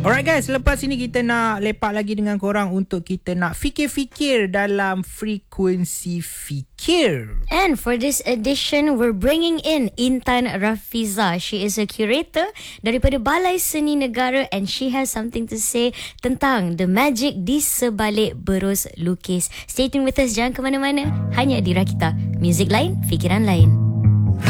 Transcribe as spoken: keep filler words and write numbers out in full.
Alright guys, lepas ini kita nak lepak lagi dengan korang untuk kita nak fikir-fikir dalam frekuensi fikir. And for this edition, we're bringing in Intan Rafiza. She is a curator daripada Balai Seni Negara and she has something to say tentang the magic di sebalik berus lukis. Stay tuned with us, jangan ke mana-mana. Hanya di Rakita. Music lain, fikiran lain.